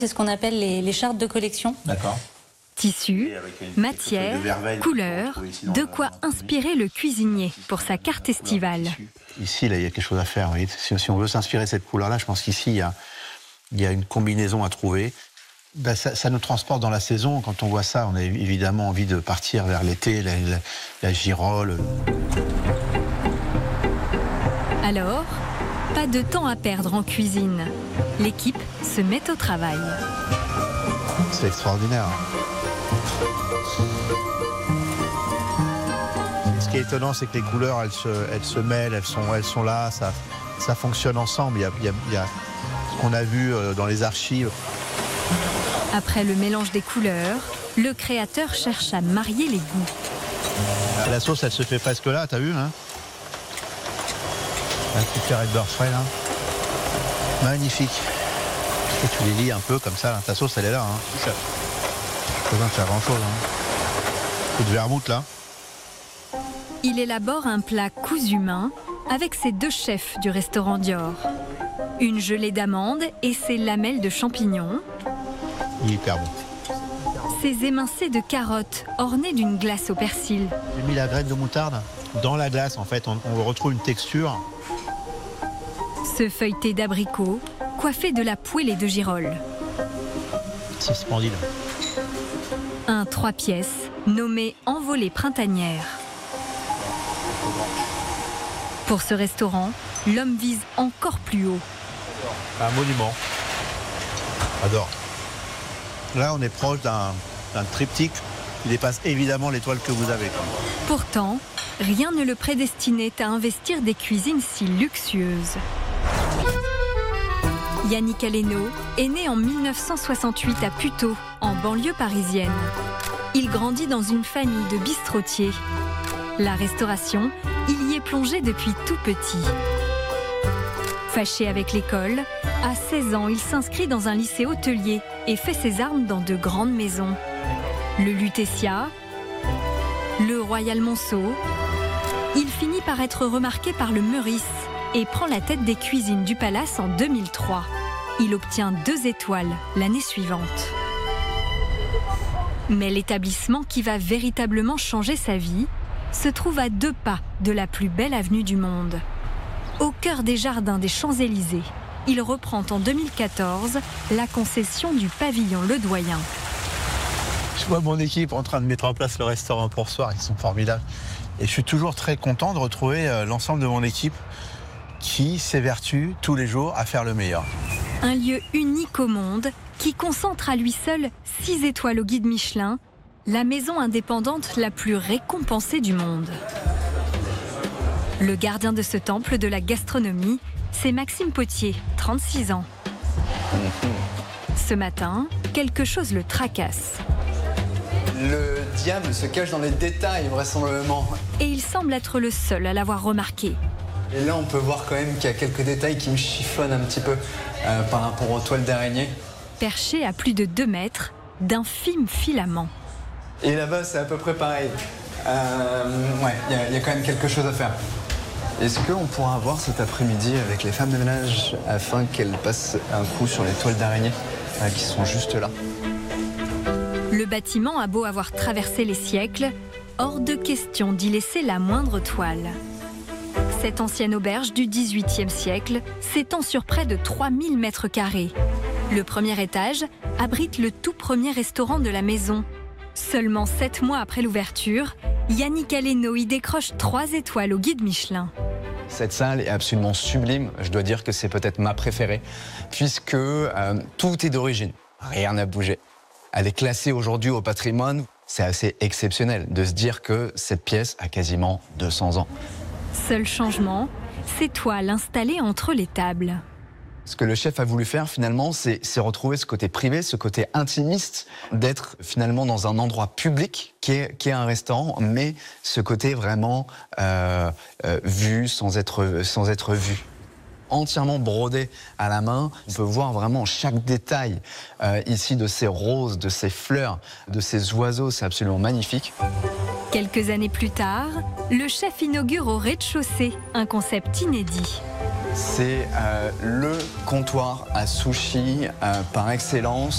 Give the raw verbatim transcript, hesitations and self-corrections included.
C'est ce qu'on appelle les, les chartes de collection. D'accord. Tissus, matières, couleurs, de quoi inspirer le cuisinier pour sa carte estivale. Ici, là, il y a quelque chose à faire. Oui. Si, si on veut s'inspirer de cette couleur-là, je pense qu'ici, il y a, il y a une combinaison à trouver. Ben, ça, ça nous transporte dans la saison. Quand on voit ça, on a évidemment envie de partir vers l'été, la, la, la girole. Alors, pas de temps à perdre en cuisine. L'équipe se met au travail. C'est extraordinaire. Ce qui est étonnant, c'est que les couleurs, elles se, elles se mêlent, elles sont, elles sont là, ça, ça fonctionne ensemble. Il y a, il y a, il y a ce qu'on a vu dans les archives. Après le mélange des couleurs, le créateur cherche à marier les goûts. La sauce, elle se fait presque là, t'as vu, hein? Un petit carré de beurre frais, là. Magnifique. Et tu les lis un peu comme ça, là. Ta sauce, elle est là, hein. Pas besoin de faire grand-chose, hein. Un peu de vermouth, là. Il élabore un plat cousu main avec ses deux chefs du restaurant Dior. Une gelée d'amandes et ses lamelles de champignons. Il est hyper bon. Ses émincés de carottes ornées d'une glace au persil. J'ai mis la graine de moutarde dans la glace, en fait. On, on retrouve une texture. Ce feuilleté d'abricot, coiffé de la poêlée de girolles. C'est splendide. Un trois pièces nommé envolée printanière. Pour ce restaurant, l'homme vise encore plus haut. Un monument. J'adore. Là, on est proche d'un d'un triptyque qui dépasse évidemment l'étoile que vous avez. Pourtant, rien ne le prédestinait à investir des cuisines si luxueuses. Yannick Aleno est né en mille neuf cent soixante-huit à Puteaux, en banlieue parisienne. Il grandit dans une famille de bistrotiers. La restauration, il y est plongé depuis tout petit. Fâché avec l'école, à seize ans, il s'inscrit dans un lycée hôtelier et fait ses armes dans de grandes maisons. Le Lutetia, le Royal Monceau. Il finit par être remarqué par le Meurice et prend la tête des cuisines du Palace en deux mille trois. Il obtient deux étoiles l'année suivante. Mais l'établissement qui va véritablement changer sa vie se trouve à deux pas de la plus belle avenue du monde. Au cœur des jardins des Champs-Élysées, il reprend en deux mille quatorze la concession du pavillon Le Doyen. Je vois mon équipe en train de mettre en place le restaurant pour soir, ils sont formidables. Et je suis toujours très content de retrouver l'ensemble de mon équipe qui s'évertue tous les jours à faire le meilleur. Un lieu unique au monde qui concentre à lui seul six étoiles au guide Michelin, la maison indépendante la plus récompensée du monde. Le gardien de ce temple de la gastronomie, c'est Maxime Potier, trente-six ans. Ce matin, quelque chose le tracasse. Le diable se cache dans les détails, vraisemblablement. Et il semble être le seul à l'avoir remarqué. Et là, on peut voir quand même qu'il y a quelques détails qui me chiffonnent un petit peu euh, par rapport aux toiles d'araignée. Perché à plus de deux mètres, d'infimes filaments. Et là-bas, c'est à peu près pareil. Euh, ouais, il y, y a quand même quelque chose à faire. Est-ce qu'on pourra voir cet après-midi avec les femmes de ménage afin qu'elles passent un coup sur les toiles d'araignée euh, qui sont juste là? Le bâtiment a beau avoir traversé les siècles, hors de question d'y laisser la moindre toile. Cette ancienne auberge du dix-huitième siècle s'étend sur près de trois mille mètres carrés. Le premier étage abrite le tout premier restaurant de la maison. Seulement sept mois après l'ouverture, Yannick Aleno y décroche trois étoiles au guide Michelin. Cette salle est absolument sublime. Je dois dire que c'est peut-être ma préférée, puisque euh, tout est d'origine. Rien n'a bougé. Elle est classée aujourd'hui au patrimoine. C'est assez exceptionnel de se dire que cette pièce a quasiment deux cents ans. Seul changement, ces toiles installées entre les tables. Ce que le chef a voulu faire finalement, c'est retrouver ce côté privé, ce côté intimiste, d'être finalement dans un endroit public qui est, qui est un restaurant, mais ce côté vraiment euh, euh, vu sans être, sans être vu. Entièrement brodé à la main, on peut voir vraiment chaque détail euh, ici de ces roses, de ces fleurs, de ces oiseaux, c'est absolument magnifique. Quelques années plus tard, le chef inaugure au rez-de-chaussée un concept inédit. C'est euh, le comptoir à sushi euh, par excellence.